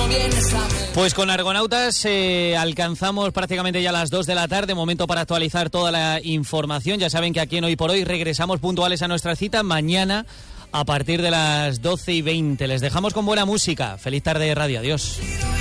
Pues con Argonautas alcanzamos prácticamente ya las 2 de la tarde, momento para actualizar toda la información. Ya saben que aquí en Hoy por Hoy regresamos puntuales a nuestra cita mañana a partir de las 12:20. Les dejamos con buena música. Feliz tarde de radio. Adiós.